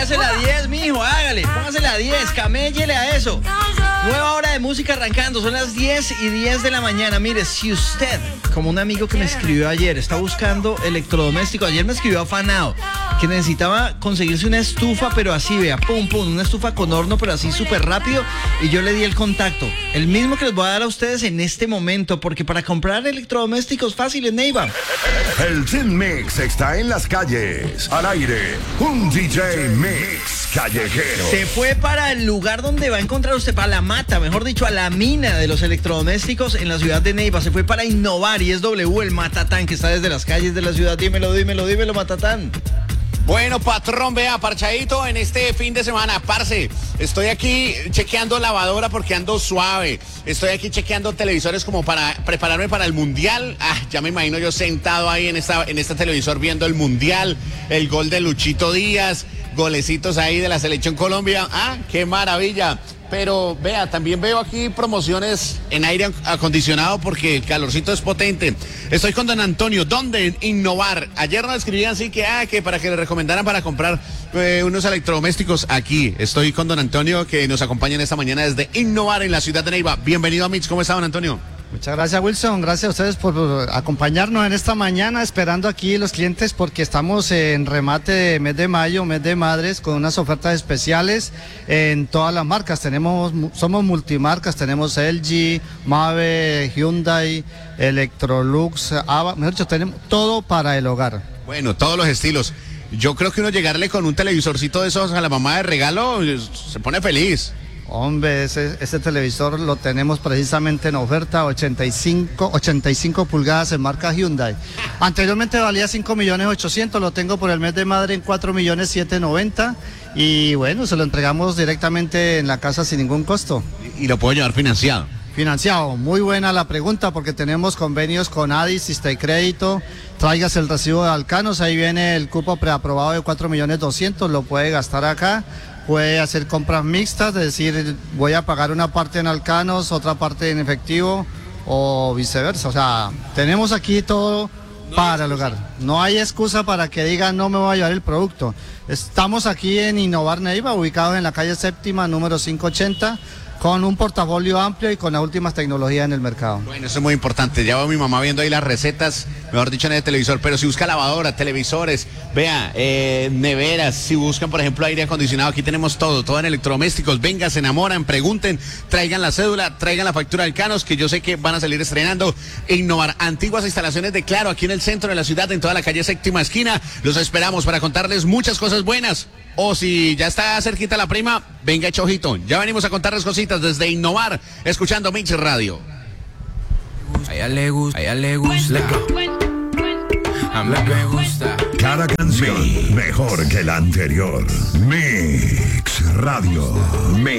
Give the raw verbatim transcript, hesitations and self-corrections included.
póngase la diez, mijo, hágale, póngase la diez, caméllele a eso. Nueva hora de música arrancando, son las diez y diez de la mañana. Mire, si usted, como un amigo que me escribió ayer, está buscando electrodoméstico, ayer me escribió afanado, que necesitaba conseguirse una estufa, pero así, vea, pum, pum, una estufa con horno, pero así súper rápido, y yo le di el contacto, el mismo que les voy a dar a ustedes en este momento, porque para comprar electrodomésticos fácil en Neiva. El Team Mix está en las calles, al aire, un D J Mix callejero. Se fue para el lugar donde va a encontrar usted, para la mata, mejor dicho, a la mina de los electrodomésticos en la ciudad de Neiva. Se fue para innovar y es W, el Matatán, que está desde las calles de la ciudad. Dímelo, dímelo, dímelo, Matatán. Bueno, patrón, vea, parchadito en este fin de semana, parce, estoy aquí chequeando lavadora porque ando suave, estoy aquí chequeando televisores como para prepararme para el Mundial. Ah, ya me imagino yo sentado ahí en esta, en este televisor viendo el Mundial, el gol de Luchito Díaz, golecitos ahí de la Selección Colombia. Ah, qué maravilla. Pero vea, también veo aquí promociones en aire acondicionado porque el calorcito es potente. Estoy con don Antonio, ¿dónde? Innovar. Ayer nos escribían así que, ah, que para que le recomendaran para comprar eh, unos electrodomésticos. Aquí estoy con don Antonio, que nos acompaña en esta mañana desde Innovar en la ciudad de Neiva. Bienvenido a Mix. ¿Cómo está, don Antonio? Muchas gracias, Wilson. Gracias a ustedes por acompañarnos en esta mañana, esperando aquí los clientes porque estamos en remate de mes de mayo, mes de madres, con unas ofertas especiales en todas las marcas. Tenemos, somos multimarcas, tenemos L G, Mave, Hyundai, Electrolux, Ava, mejor dicho, tenemos todo para el hogar. Bueno, todos los estilos. Yo creo que uno llegarle con un televisorcito de esos a la mamá de regalo se pone feliz. Hombre, ese, ese televisor lo tenemos precisamente en oferta, ochenta y cinco pulgadas en marca Hyundai. Anteriormente valía cinco millones ochocientos, lo tengo por el mes de madre en cuatro millones setecientos noventa y bueno, se lo entregamos directamente en la casa sin ningún costo. ¿Y lo puedo llevar financiado? Financiado, muy buena la pregunta porque tenemos convenios con Adis, Sista y Crédito. Traigas el recibo de Alcanos, ahí viene el cupo preaprobado de cuatro millones doscientos, lo puede gastar acá. Puede hacer compras mixtas, es decir, voy a pagar una parte en Alcanos, otra parte en efectivo o viceversa. O sea, tenemos aquí todo no para el hogar. No hay excusa para que digan no me voy a llevar el producto. Estamos aquí en Innovar Neiva, ubicados en la calle séptima, número quinientos ochenta, con un portafolio amplio y con las últimas tecnologías en el mercado. Bueno, eso es muy importante. Ya veo a mi mamá viendo ahí las recetas, mejor dicho, en el televisor. Pero si busca lavadora, televisores, vea, eh, neveras, si buscan, por ejemplo, aire acondicionado, aquí tenemos todo, todo en electrodomésticos. Venga, se enamoran, pregunten, traigan la cédula, traigan la factura del Canos, que yo sé que van a salir estrenando. Innovar, antiguas instalaciones de Claro, aquí en el centro de la ciudad, en toda la calle séptima esquina. Los esperamos para contarles muchas cosas buenas. O si ya está cerquita la prima, venga hecho ojito. Ya venimos a contarles cositas desde Innovar, escuchando Mix Radio. A ella le gusta, a ella le gusta. A mí me gusta. Cada canción mejor que la anterior. Mix Radio. Mix.